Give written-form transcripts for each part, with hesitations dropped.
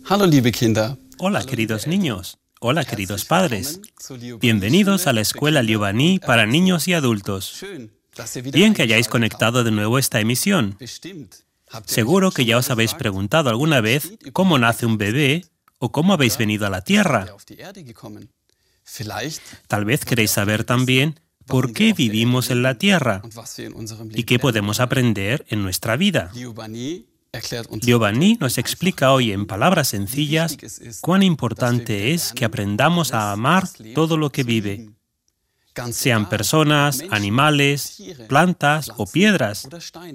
Hallo, liebe Kinder. Hola, queridos niños. Hola, queridos padres. Bienvenidos a la Escuela Liobani para niños y adultos. Bien que hayáis conectado de nuevo esta emisión. Seguro que ya os habéis preguntado alguna vez cómo nace un bebé o cómo habéis venido a la Tierra. Tal vez queréis saber también por qué vivimos en la Tierra y qué podemos aprender en nuestra vida. Liobani nos explica hoy en palabras sencillas cuán importante es que aprendamos a amar todo lo que vive, sean personas, animales, plantas o piedras.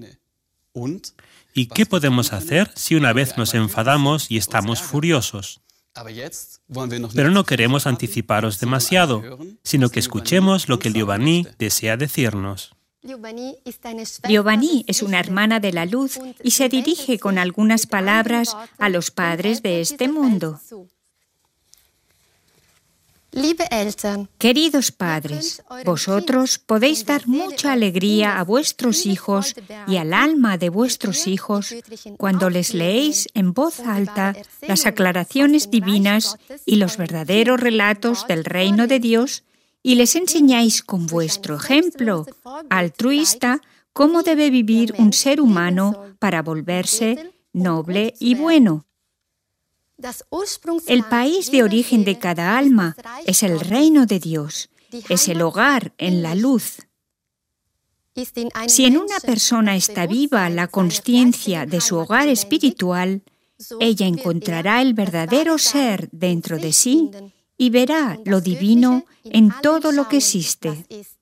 ¿Y qué podemos hacer si una vez nos enfadamos y estamos furiosos? Pero no queremos anticiparos demasiado, sino que escuchemos lo que Liobani desea decirnos. Liobani es una hermana de la luz y se dirige con algunas palabras a los padres de este mundo. Queridos padres, vosotros podéis dar mucha alegría a vuestros hijos y al alma de vuestros hijos cuando les leéis en voz alta las aclaraciones divinas y los verdaderos relatos del reino de Dios y les enseñáis con vuestro ejemplo altruista cómo debe vivir un ser humano para volverse noble y bueno. El país de origen de cada alma es el reino de Dios, es el hogar en la luz. Si en una persona está viva la consciencia de su hogar espiritual, ella encontrará el verdadero ser dentro de sí y verá lo divino en todo lo que existe.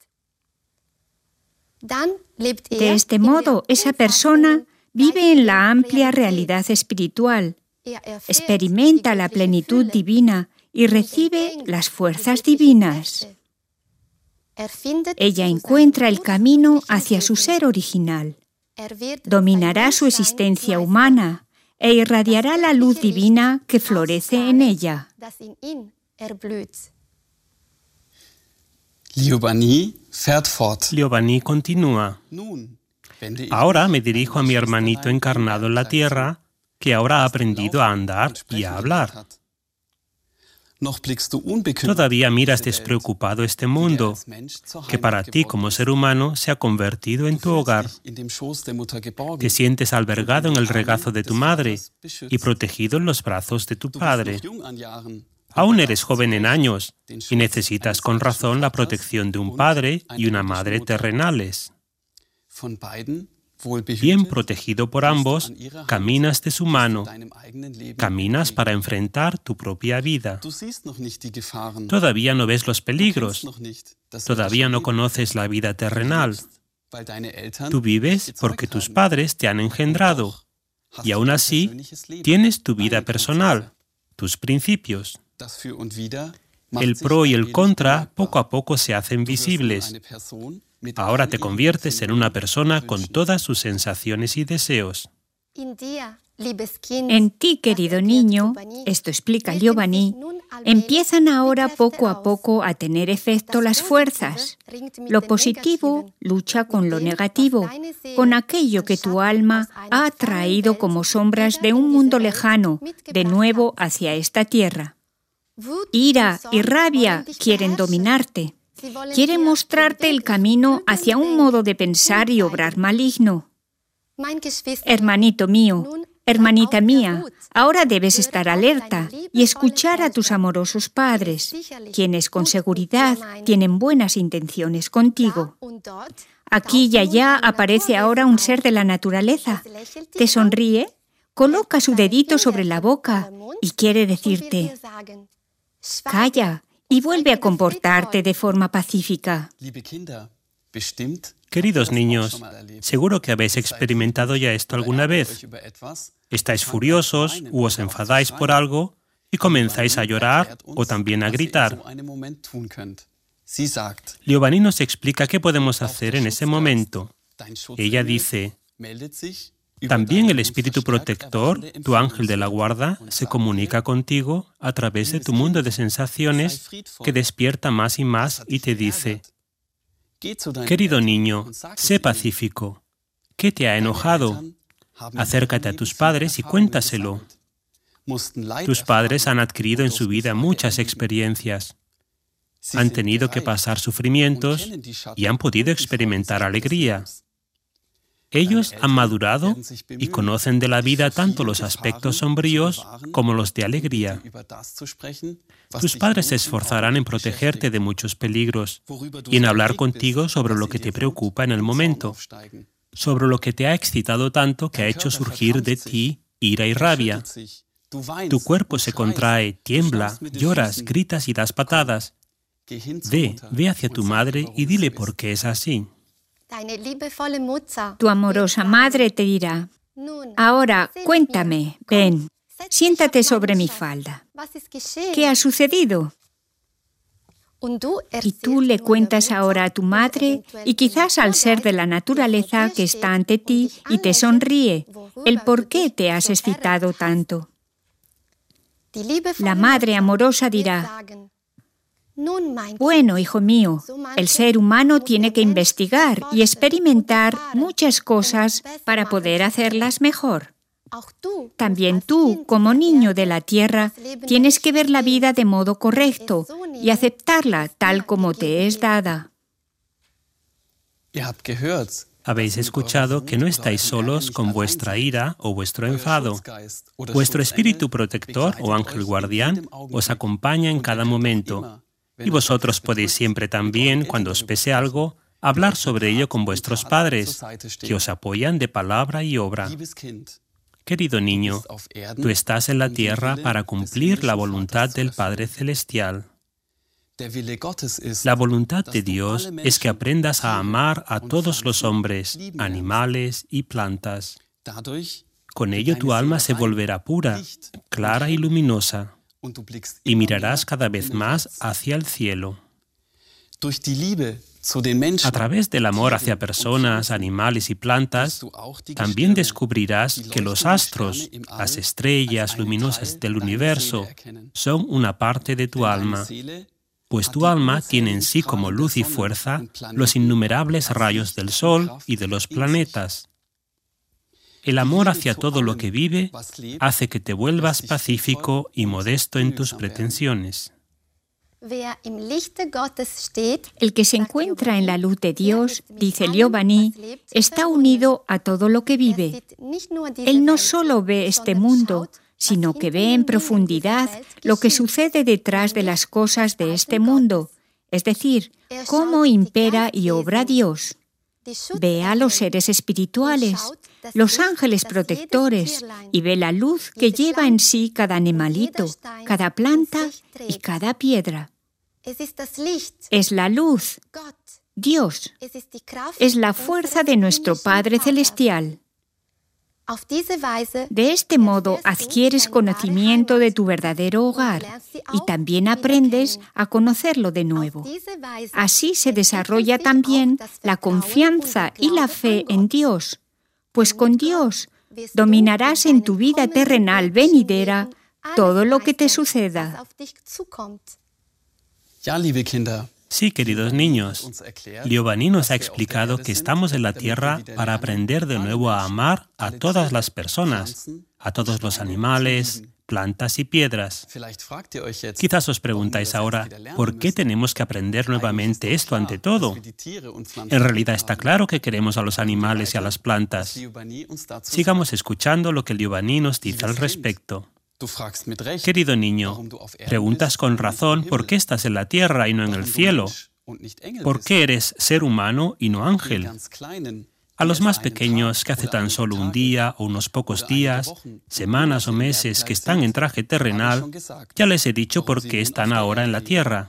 De este modo, esa persona vive en la amplia realidad espiritual, experimenta la plenitud divina y recibe las fuerzas divinas. Ella encuentra el camino hacia su ser original. Dominará su existencia humana e irradiará la luz divina que florece en ella. Liobani continúa. Ahora me dirijo a mi hermanito encarnado en la tierra, que ahora ha aprendido a andar y a hablar. Todavía miras despreocupado este mundo, que para ti como ser humano se ha convertido en tu hogar. Te sientes albergado en el regazo de tu madre y protegido en los brazos de tu padre. Aún eres joven en años y necesitas con razón la protección de un padre y una madre terrenales. Bien protegido por ambos, caminas de su mano, caminas para enfrentar tu propia vida. Todavía no ves los peligros, todavía no conoces la vida terrenal. Tú vives porque tus padres te han engendrado y aún así tienes tu vida personal, tus principios. El pro y el contra poco a poco se hacen visibles. Ahora te conviertes en una persona con todas sus sensaciones y deseos. En ti, querido niño, esto explica Liobani, empiezan ahora poco a poco a tener efecto las fuerzas. Lo positivo lucha con lo negativo, con aquello que tu alma ha atraído como sombras de un mundo lejano, de nuevo hacia esta tierra. Ira y rabia quieren dominarte. Quieren mostrarte el camino hacia un modo de pensar y obrar maligno. Hermanito mío, hermanita mía, ahora debes estar alerta y escuchar a tus amorosos padres, quienes con seguridad tienen buenas intenciones contigo. Aquí y allá aparece ahora un ser de la naturaleza. Te sonríe, coloca su dedito sobre la boca y quiere decirte: calla y vuelve a comportarte de forma pacífica. Queridos niños, seguro que habéis experimentado ya esto alguna vez. Estáis furiosos u os enfadáis por algo y comenzáis a llorar o también a gritar. Liobani nos explica qué podemos hacer en ese momento. Ella dice: también el espíritu protector, tu ángel de la guarda, se comunica contigo a través de tu mundo de sensaciones que despierta más y más y te dice: querido niño, sé pacífico. ¿Qué te ha enojado? Acércate a tus padres y cuéntaselo. Tus padres han adquirido en su vida muchas experiencias. Han tenido que pasar sufrimientos y han podido experimentar alegría. Ellos han madurado y conocen de la vida tanto los aspectos sombríos como los de alegría. Tus padres se esforzarán en protegerte de muchos peligros y en hablar contigo sobre lo que te preocupa en el momento, sobre lo que te ha excitado tanto que ha hecho surgir de ti ira y rabia. Tu cuerpo se contrae, tiembla, lloras, gritas y das patadas. Ve hacia tu madre y dile por qué es así. Tu amorosa madre te dirá: ahora, cuéntame, ven, siéntate sobre mi falda. ¿Qué ha sucedido? Y tú le cuentas ahora a tu madre y quizás al ser de la naturaleza que está ante ti y te sonríe, el por qué te has excitado tanto. La madre amorosa dirá: bueno, hijo mío, el ser humano tiene que investigar y experimentar muchas cosas para poder hacerlas mejor. También tú, como niño de la tierra, tienes que ver la vida de modo correcto y aceptarla tal como te es dada. Habéis escuchado que no estáis solos con vuestra ira o vuestro enfado. Vuestro espíritu protector o ángel guardián os acompaña en cada momento. Y vosotros podéis siempre también, cuando os pese algo, hablar sobre ello con vuestros padres, que os apoyan de palabra y obra. Querido niño, tú estás en la tierra para cumplir la voluntad del Padre Celestial. La voluntad de Dios es que aprendas a amar a todos los hombres, animales y plantas. Con ello tu alma se volverá pura, clara y luminosa, y mirarás cada vez más hacia el cielo. A través del amor hacia personas, animales y plantas, también descubrirás que los astros, las estrellas luminosas del universo, son una parte de tu alma, pues tu alma tiene en sí como luz y fuerza los innumerables rayos del sol y de los planetas. El amor hacia todo lo que vive hace que te vuelvas pacífico y modesto en tus pretensiones. El que se encuentra en la luz de Dios, dice Giovanni, está unido a todo lo que vive. Él no solo ve este mundo, sino que ve en profundidad lo que sucede detrás de las cosas de este mundo, es decir, cómo impera y obra Dios. Ve a los seres espirituales, los ángeles protectores, y ve la luz que lleva en sí cada animalito, cada planta y cada piedra. Es la luz, Dios, es la fuerza de nuestro Padre Celestial. De este modo adquieres conocimiento de tu verdadero hogar y también aprendes a conocerlo de nuevo. Así se desarrolla también la confianza y la fe en Dios, pues con Dios dominarás en tu vida terrenal venidera todo lo que te suceda. Sí, queridos niños, Giovanni nos ha explicado que estamos en la tierra para aprender de nuevo a amar a todas las personas, a todos los animales, plantas y piedras. Quizás os preguntáis ahora, ¿por qué tenemos que aprender nuevamente esto ante todo? En realidad está claro que queremos a los animales y a las plantas. Sigamos escuchando lo que Giovanni nos dice al respecto. Querido niño, preguntas con razón por qué estás en la tierra y no en el cielo. ¿Por qué eres ser humano y no ángel? A los más pequeños que hace tan solo un día o unos pocos días, semanas o meses que están en traje terrenal, ya les he dicho por qué están ahora en la tierra.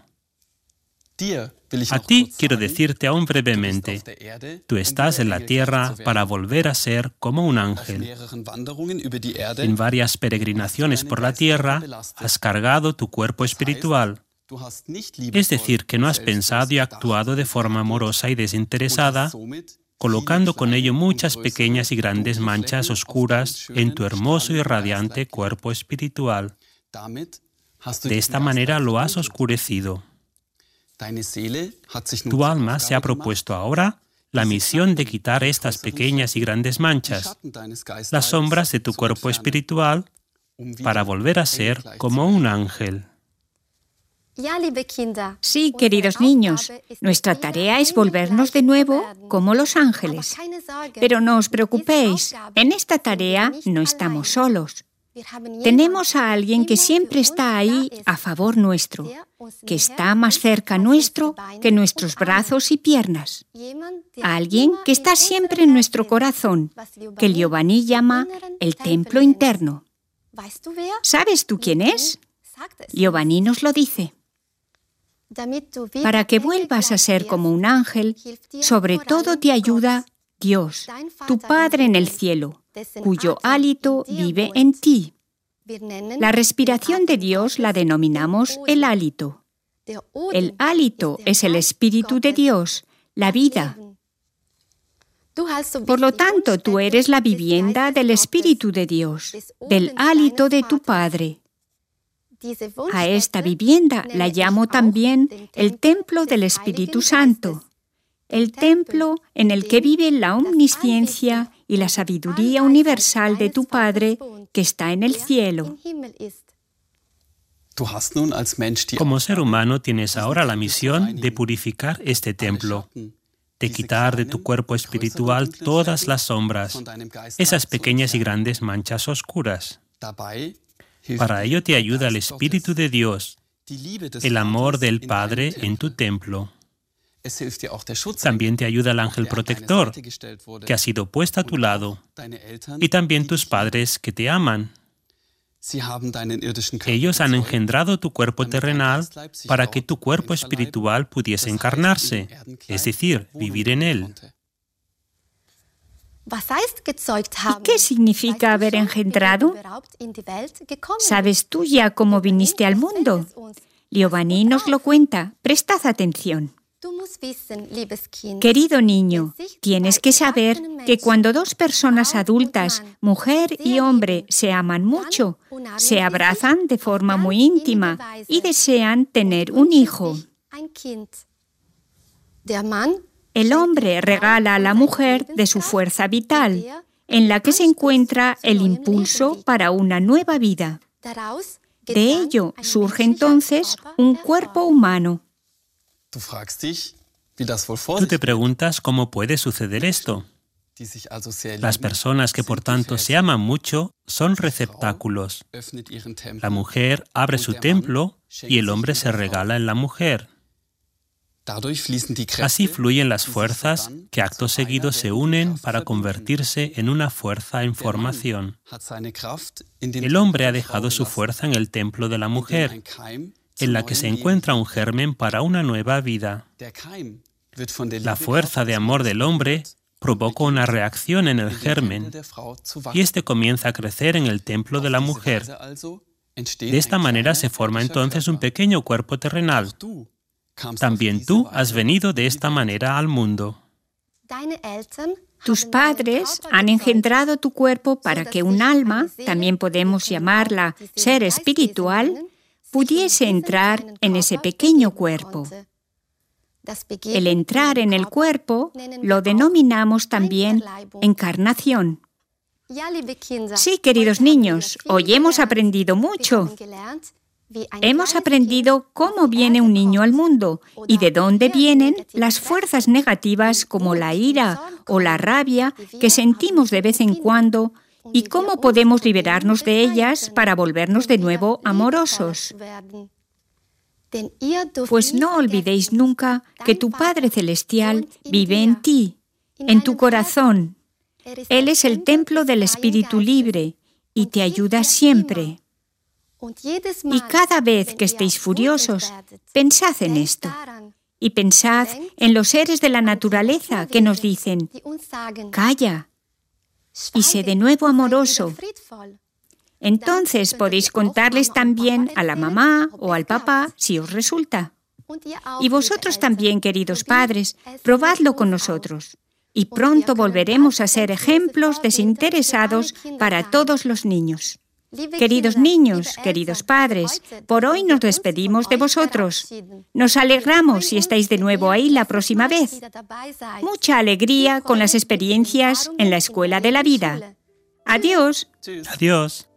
A ti quiero decirte aún brevemente, tú estás en la tierra para volver a ser como un ángel. En varias peregrinaciones por la tierra has cargado tu cuerpo espiritual. Es decir, que no has pensado y actuado de forma amorosa y desinteresada, colocando con ello muchas pequeñas y grandes manchas oscuras en tu hermoso y radiante cuerpo espiritual. De esta manera lo has oscurecido. Tu alma se ha propuesto ahora la misión de quitar estas pequeñas y grandes manchas, las sombras de tu cuerpo espiritual, para volver a ser como un ángel. Sí, queridos niños, nuestra tarea es volvernos de nuevo como los ángeles. Pero no os preocupéis, en esta tarea no estamos solos. Tenemos a alguien que siempre está ahí a favor nuestro, que está más cerca nuestro que nuestros brazos y piernas. A alguien que está siempre en nuestro corazón, que Giovanni llama el templo interno. ¿Sabes tú quién es? Giovanni nos lo dice. Para que vuelvas a ser como un ángel, sobre todo te ayuda Dios, tu Padre en el cielo, cuyo hálito vive en ti. La respiración de Dios la denominamos el hálito. El hálito es el Espíritu de Dios, la vida. Por lo tanto, tú eres la vivienda del Espíritu de Dios, del hálito de tu Padre. A esta vivienda la llamo también el templo del Espíritu Santo, el templo en el que vive la omnisciencia y la sabiduría universal de tu Padre que está en el cielo. Como ser humano tienes ahora la misión de purificar este templo, de quitar de tu cuerpo espiritual todas las sombras, esas pequeñas y grandes manchas oscuras. Para ello te ayuda el Espíritu de Dios, el amor del Padre en tu templo. También te ayuda el ángel protector, que ha sido puesto a tu lado, y también tus padres que te aman. Ellos han engendrado tu cuerpo terrenal para que tu cuerpo espiritual pudiese encarnarse, es decir, vivir en él. ¿Y qué significa haber engendrado? ¿Sabes tú ya cómo viniste al mundo? Giovanni nos lo cuenta. Prestad atención. Querido niño, tienes que saber que cuando dos personas adultas, mujer y hombre, se aman mucho, se abrazan de forma muy íntima y desean tener un hijo. El hombre regala a la mujer de su fuerza vital, en la que se encuentra el impulso para una nueva vida. De ello surge entonces un cuerpo humano. Tú te preguntas cómo puede suceder esto. Las personas que por tanto se aman mucho son receptáculos. La mujer abre su templo y el hombre se regala en la mujer. Así fluyen las fuerzas que acto seguido se unen para convertirse en una fuerza en formación. El hombre ha dejado su fuerza en el templo de la mujer, en la que se encuentra un germen para una nueva vida. La fuerza de amor del hombre provoca una reacción en el germen y éste comienza a crecer en el templo de la mujer. De esta manera se forma entonces un pequeño cuerpo terrenal. También tú has venido de esta manera al mundo. Tus padres han engendrado tu cuerpo para que un alma, también podemos llamarla ser espiritual, pudiese entrar en ese pequeño cuerpo. El entrar en el cuerpo lo denominamos también encarnación. Sí, queridos niños, hoy hemos aprendido mucho. Hemos aprendido cómo viene un niño al mundo y de dónde vienen las fuerzas negativas como la ira o la rabia que sentimos de vez en cuando y cómo podemos liberarnos de ellas para volvernos de nuevo amorosos. Pues no olvidéis nunca que tu Padre Celestial vive en ti, en tu corazón. Él es el templo del Espíritu libre y te ayuda siempre. Y cada vez que estéis furiosos, pensad en esto. Y pensad en los seres de la naturaleza que nos dicen, calla, y sé de nuevo amoroso. Entonces podéis contarles también a la mamá o al papá si os resulta. Y vosotros también, queridos padres, probadlo con nosotros. Y pronto volveremos a ser ejemplos desinteresados para todos los niños. Queridos niños, queridos padres, por hoy nos despedimos de vosotros. Nos alegramos si estáis de nuevo ahí la próxima vez. Mucha alegría con las experiencias en la escuela de la vida. Adiós. Adiós.